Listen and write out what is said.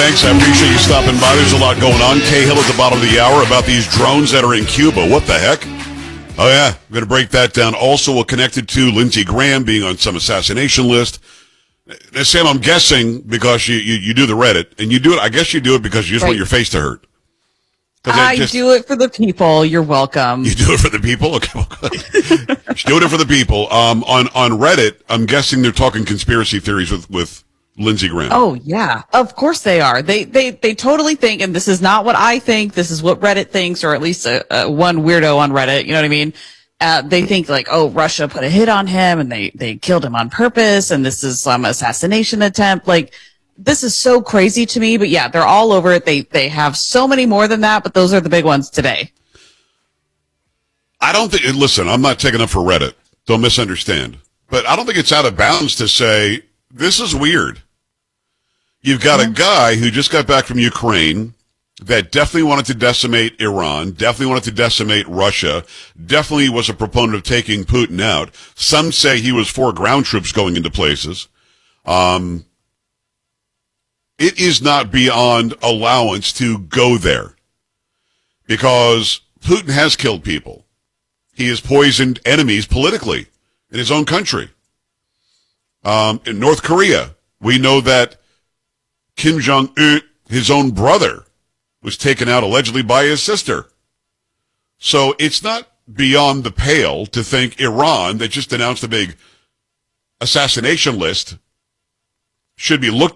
thanks. I appreciate you stopping by. There's a lot going on. Cahill at the bottom of the hour about these drones that are in Cuba. What the heck? Oh, yeah. We're going to break that down. Also, we'll connect it to Lindsey Graham being on some assassination list. Now, Sam, I'm guessing because you do the Reddit, and you do it, I guess you do it because you just want your face to hurt. I do it for the people. You're welcome. You do it for the people? Okay, well, good. You're doing it for the people. On Reddit, I'm guessing they're talking conspiracy theories with Lindsey Graham. Oh, yeah. Of course they are. They totally think, and this is not what I think, this is what Reddit thinks, or at least one weirdo on Reddit, you know what I mean? They think like, oh, Russia put a hit on him, and they killed him on purpose, and this is some assassination attempt. Like, this is so crazy to me, but yeah, they're all over it. They have so many more than that, but those are the big ones today. I don't think, listen, I'm not taking up for Reddit. Don't misunderstand. But I don't think it's out of bounds to say, this is weird. You've got a guy who just got back from Ukraine that definitely wanted to decimate Iran, definitely wanted to decimate Russia, definitely was a proponent of taking Putin out. Some say he was for ground troops going into places. It is not beyond allowance to go there because Putin has killed people. He has poisoned enemies politically in his own country. In North Korea, we know that Kim Jong-un, his own brother, was taken out allegedly by his sister. So it's not beyond the pale to think Iran, that just announced a big assassination list, should be looked